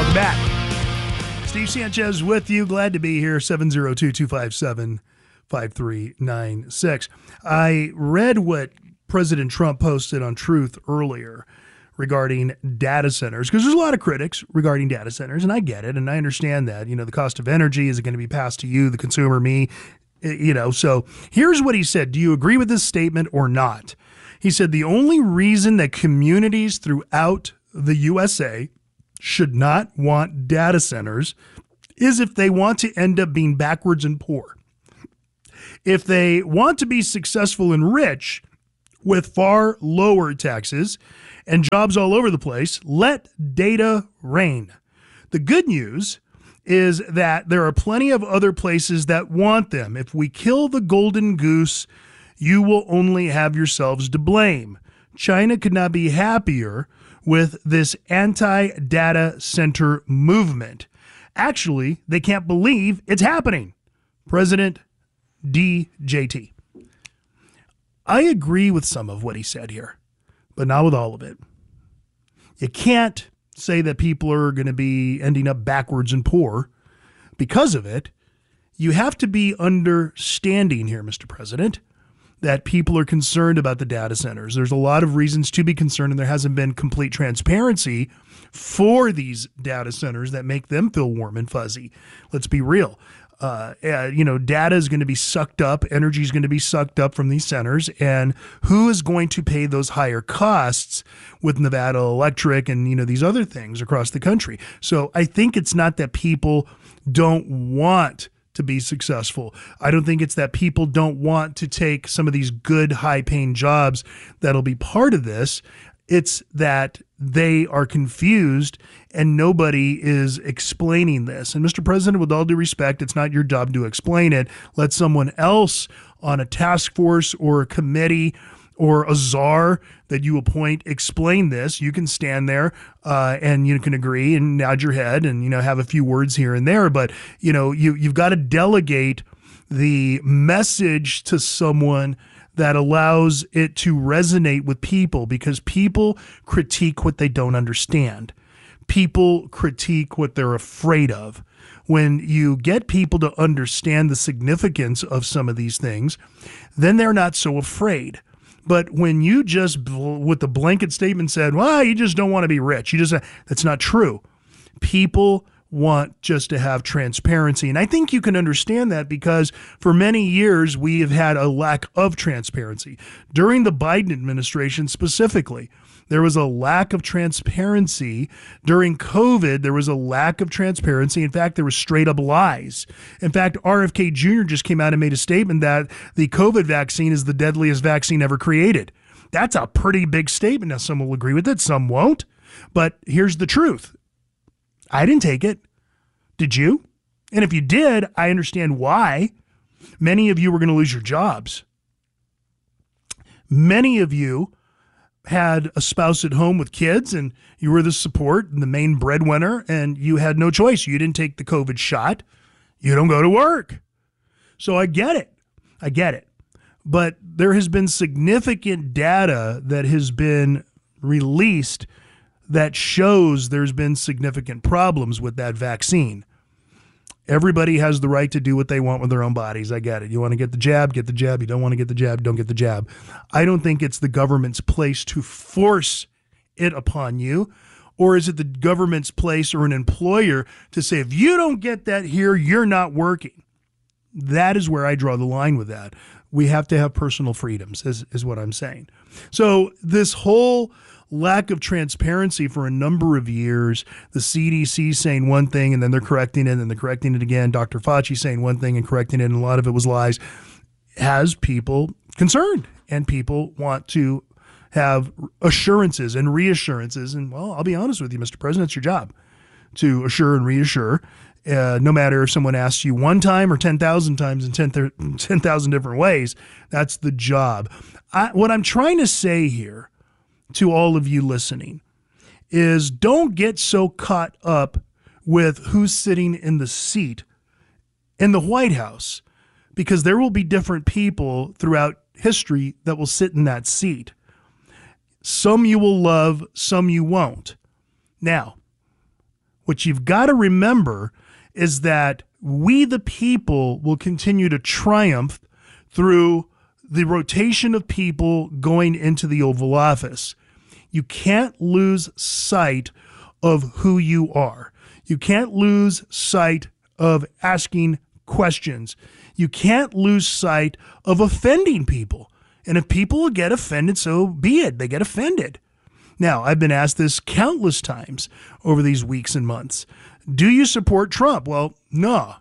Welcome back. Steve Sanchez with you. Glad to be here. 702-257-5396. I read what President Trump posted on Truth earlier regarding data centers, because there's a lot of critics regarding data centers, and I get it, and I understand that. The cost of energy is going to be passed to you, the consumer, me, So here's what he said. Do you agree with this statement or not? He said the only reason that communities throughout the USA should not want data centers is if they want to end up being backwards and poor. If they want to be successful and rich with far lower taxes and jobs all over the place, let data reign. The good news is that there are plenty of other places that want them. If we kill the golden goose, you will only have yourselves to blame. China could not be happier with this anti-data center movement. Actually, they can't believe it's happening. President DJT. I agree with some of what he said here, but not with all of it. You can't say that people are going to be ending up backwards and poor because of it. You have to be understanding here, Mr. President, that people are concerned about the data centers. There's a lot of reasons to be concerned, and there hasn't been complete transparency for these data centers that make them feel warm and fuzzy. Let's be real. Data is going to be sucked up. Energy is going to be sucked up from these centers. And who is going to pay those higher costs with Nevada Electric and, these other things across the country? So I think it's not that people don't want to be successful. I don't think it's that people don't want to take some of these good, high-paying jobs that'll be part of this. It's that they are confused and nobody is explaining this. And Mr. President, with all due respect, it's not your job to explain it. Let someone else on a task force or a committee or a czar that you appoint explain this. You can stand there and you can agree and nod your head and, have a few words here and there. But, you've got to delegate the message to someone that allows it to resonate with people, because people critique what they don't understand. People critique what they're afraid of. When you get people to understand the significance of some of these things, then they're not so afraid. But when you just, with the blanket statement said, well, you just don't want to be rich. That's not true. People want just to have transparency. And I think you can understand that because for many years, we have had a lack of transparency. During the Biden administration specifically, there was a lack of transparency. During COVID, there was a lack of transparency. In fact, there was straight up lies. In fact, RFK Jr. just came out and made a statement that the COVID vaccine is the deadliest vaccine ever created. That's a pretty big statement. Now, some will agree with it, some won't. But here's the truth. I didn't take it. Did you? And if you did, I understand why. Many of you were going to lose your jobs. Many of you had a spouse at home with kids and you were the support and the main breadwinner and you had no choice. You didn't take the COVID shot. You don't go to work. So I get it. But there has been significant data that has been released that shows there's been significant problems with that vaccine. Everybody has the right to do what they want with their own bodies. I get it. You want to get the jab, get the jab. You don't want to get the jab, don't get the jab. I don't think it's the government's place to force it upon you. Or is it the government's place or an employer to say, if you don't get that here, you're not working? That is where I draw the line with that. We have to have personal freedoms, is what I'm saying. So this whole lack of transparency for a number of years, the CDC saying one thing and then they're correcting it and they're correcting it again, Dr. Fauci saying one thing and correcting it, and a lot of it was lies, has people concerned, and people want to have assurances and reassurances. And, well, I'll be honest with you, Mr. President, it's your job to assure and reassure, no matter if someone asks you one time or 10,000 times in 10,000 different ways. That's the job. What I'm trying to say here to all of you listening is don't get so caught up with who's sitting in the seat in the White House, because there will be different people throughout history that will sit in that seat. Some you will love, some you won't. Now, what you've got to remember is that we, the people, will continue to triumph through the rotation of people going into the Oval Office. You can't lose sight of who you are. You can't lose sight of asking questions. You can't lose sight of offending people. And if people get offended, so be it. They get offended. Now, I've been asked this countless times over these weeks and months. Do you support Trump? Well, no.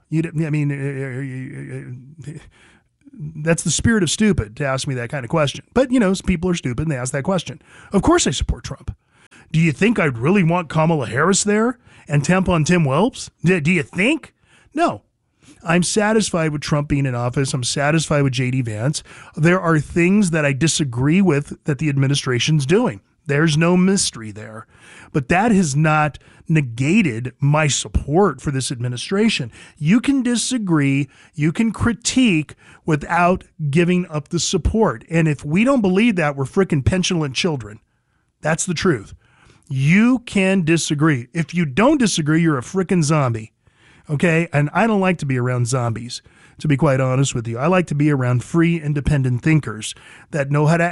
That's the spirit of stupid to ask me that kind of question. But, people are stupid and they ask that question. Of course I support Trump. Do you think I'd really want Kamala Harris there and tampon Tim Welps? Do you think? No. I'm satisfied with Trump being in office. I'm satisfied with J.D. Vance. There are things that I disagree with that the administration's doing. There's no mystery there. But that has not negated my support for this administration. You can disagree, you can critique without giving up the support. And if we don't believe that, we're freaking petulant children. That's the truth. You can disagree. If you don't disagree, you're a freaking zombie. Okay? And I don't like to be around zombies, to be quite honest with you. I like to be around free, independent thinkers that know how to